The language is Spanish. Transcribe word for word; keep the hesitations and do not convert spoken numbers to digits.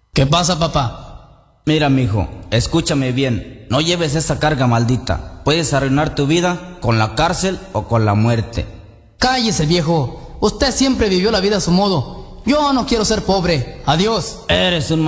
¿Qué pasa, papá? Mira, mijo, escúchame bien. No lleves esa carga maldita. Puedes arruinar tu vida con la cárcel o con la muerte. Cállese, viejo. Usted siempre vivió la vida a su modo. Yo no quiero ser pobre. Adiós. Eres un